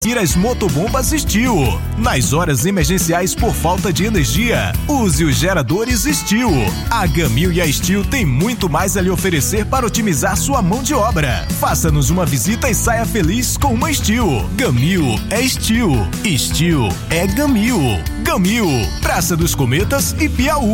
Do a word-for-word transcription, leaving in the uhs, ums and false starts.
as motobombas Steel. Nas horas emergenciais por falta de energia, use os geradores Steel. A Gamil e a Steel tem muito mais a lhe oferecer para otimizar sua mão de obra. Faça-nos uma visita e saia feliz com uma Steel. Gamil é Steel. Steel é Gamil. Gamil, Praça dos Cometas e Piauí.